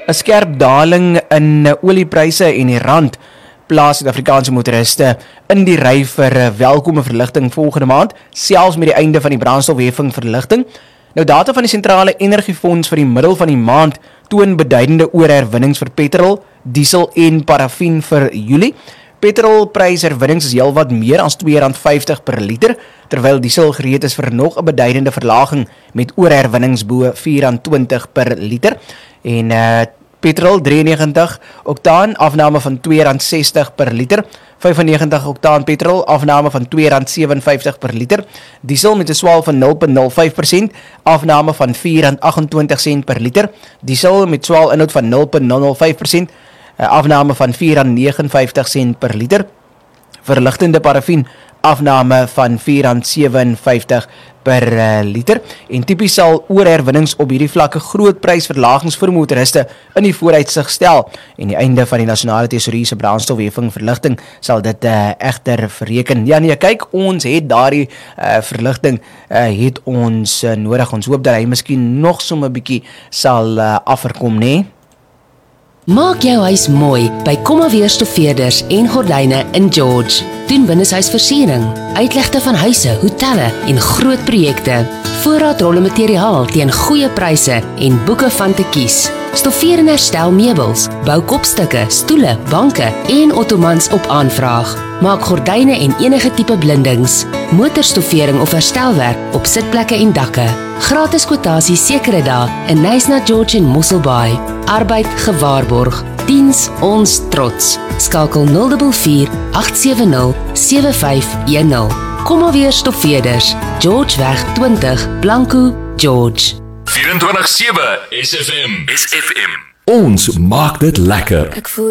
'n skerp daling in oliepryse en die rand plaas Suid-Afrikaanse motoriste in die ry vir 'n welkome verligting volgende maand, selfs met die einde van die brandstofheffing verligting. Nou data van die Sentrale Energiefonds vir die middel van die maand toon beduidende oorherwinnings vir petrol, diesel en parafin vir Julie. Petrolprysherwinnings is heelwat meer as R2.50 per liter, terwyl diesel gereed is vir nog 'n beduidende verlaging met oorherwinnings bo R4.20 per liter. En petrol 93 oktaan afname van R2.60 per liter, 95 oktaan petrol afname van R2.57 per liter, diesel met 'n swaal van 0.05% afname van R4.28 per liter, diesel met swaal inhoud van 0.005% afname van R4.59 per liter, verligtende parafin afname van R4.57 per liter, en tipies sal oorherwinnings op hierdie vlakke groot prysverlagings vir motoriste in die vooruitsig stel, en die einde van die nasionale tesourie se brandstofheffing verligting sal dit egter verreken. Ja nee, kyk, ons het daardie verligting het ons nodig. Ons hoop dat hy miskien nog so 'n bietjie sal afverkom, nee. Maak jou huis mooi by Kommaweer Stoffeerders en Gordyne in George. Doen binneshuisversiering, uitlegte van huise, hotelle en groot projekte. Voorraad rolle materiaal teen goeie pryse en boeke van te kies. Stoffeer en herstel meubels, bou kopstukke, stoele, banke en ottomans op aanvraag. Maak gordyne en enige tipe blindings, motorstoffering of herstelwerk op sitplekke en dakke. Gratis kwotasie sekere dae in Nyasna, George en Mosselbaai. Arbeid gewaarborg. Diens ons trots. Skakel 044 870 7510. Kommaweer Stoffeerders, Georgeweg 20, Blanco, George. 24/7 SFM. Ons maak dit lekker.